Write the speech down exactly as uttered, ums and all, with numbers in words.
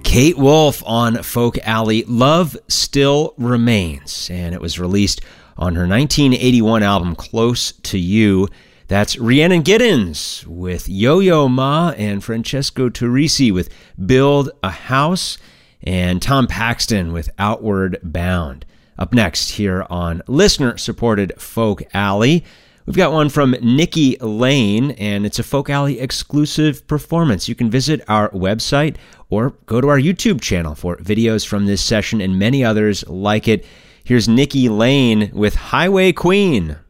Kate Wolf on Folk Alley, Love Still Remains, and it was released on her nineteen eighty-one album, Close to You. That's Rhiannon Giddens with Yo-Yo Ma and Francesco Turrisi with Build a House, and Tom Paxton with Outward Bound. Up next here on listener-supported Folk Alley, we've got one from Nikki Lane, and it's a Folk Alley exclusive performance. You can visit our website or go to our YouTube channel for videos from this session and many others like it. Here's Nikki Lane with Highway Queen.